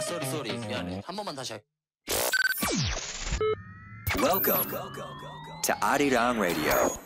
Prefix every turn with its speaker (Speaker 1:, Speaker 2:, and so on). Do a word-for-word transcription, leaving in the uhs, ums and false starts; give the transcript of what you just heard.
Speaker 1: 쏘리 쏘리 미안해. 한 번만 다시 할게.
Speaker 2: Welcome to Arirang Radio.